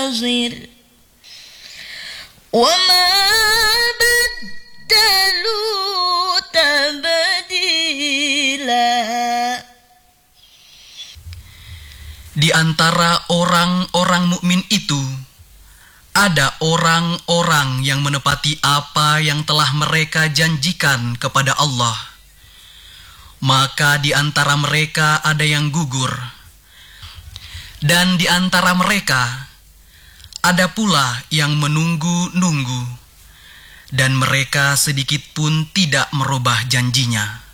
منتظر وما بدلوا تبديلا. Di antara orang-orang mukmin itu ada orang-orang yang menepati apa yang telah mereka janjikan kepada Allah. Maka di antara mereka ada yang gugur. Dan di antara mereka ada pula yang menunggu-nunggu. Dan mereka sedikit pun tidak merubah janjinya.